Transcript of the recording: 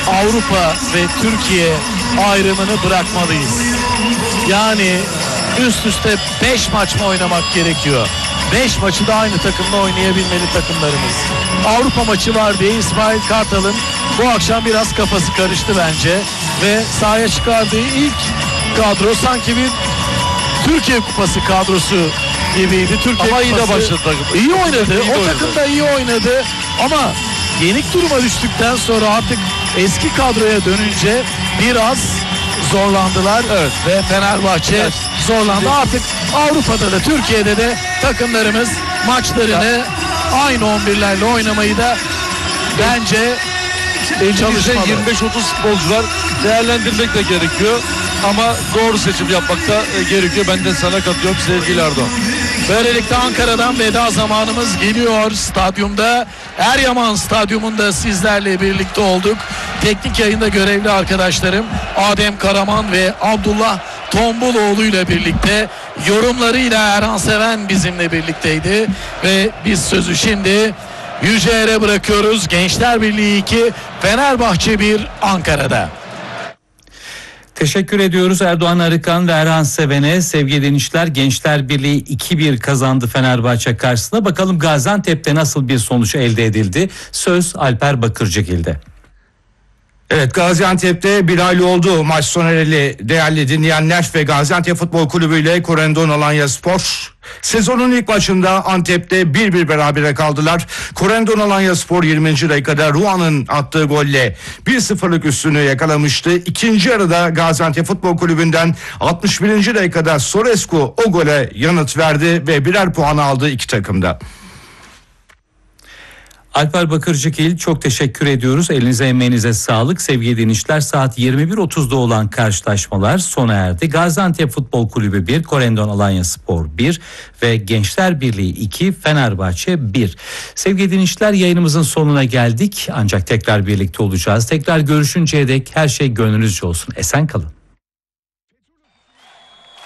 Avrupa ve Türkiye ayrımını bırakmalıyız. Yani üst üste 5 maç mı oynamak gerekiyor? 5 maçı da aynı takımla oynayabilmeli takımlarımız. Avrupa maçı var diye İsmail Kartal'ın bu akşam biraz kafası karıştı bence. Ve sahaya çıkardığı ilk kadro sanki bir Türkiye Kupası kadrosu gibiydi. Türkiye ama Kupası, iyi de başladı takım. İyi oynadı. İyi O oynadı. takım da iyi oynadı. Ama yenik duruma düştükten sonra artık eski kadroya dönünce biraz zorlandılar. Evet. Ve Fenerbahçe zorlandı. Artık Avrupa'da da Türkiye'de de takımlarımız maçlarını aynı 11'lerle oynamayı da bence çalışmalı. 25-30 futbolcu var. Değerlendirmek de gerekiyor. Ama doğru seçim yapmak da gerekiyor. Ben de sana katılıyorum sevgili Erdoğan. Böylelikle Ankara'dan veda zamanımız geliyor. Stadyumda, Eryaman Stadyumunda sizlerle birlikte olduk. Teknik yayında görevli arkadaşlarım Adem Karaman ve Abdullah Tombuloğlu ile birlikte, yorumlarıyla Erhan Seven bizimle birlikteydi. Ve biz sözü şimdi Yüceğer'e bırakıyoruz. Gençler Birliği 2, Fenerbahçe 1 Ankara'da. Teşekkür ediyoruz Erdoğan Arıkan ve Erhan Seven'e. Sevgili dinleyiciler, Gençler Birliği 2-1 kazandı Fenerbahçe karşısında. Bakalım Gaziantep'te nasıl bir sonuç elde edildi? Söz Alper Bakırcıgil'de. Evet, Gaziantep'te bir aylı oldu maç sona ereli değerli dinleyenler ve Gaziantep Futbol Kulübü ile Korendon Alanyaspor sezonun ilk maçında Antep'te 1-1 berabere kaldılar. Korendon Alanyaspor 20. dakikada Ruan'ın attığı golle 1-0'lık üstünlüğü yakalamıştı. İkinci yarıda Gaziantep Futbol Kulübü'nden 61. dakikada Sorescu o gole yanıt verdi ve birer puan aldı iki takımda. Alper Bakırcıgil, çok teşekkür ediyoruz. Elinize emeğinize sağlık. Sevgili dinleyiciler, saat 21.30'da olan karşılaşmalar sona erdi. Gaziantep Futbol Kulübü 1, Korendon Alanyaspor 1 ve Gençler Birliği 2, Fenerbahçe 1. Sevgili dinleyiciler, yayınımızın sonuna geldik. Ancak tekrar birlikte olacağız. Tekrar görüşünceye dek her şey gönlünüzce olsun. Esen kalın.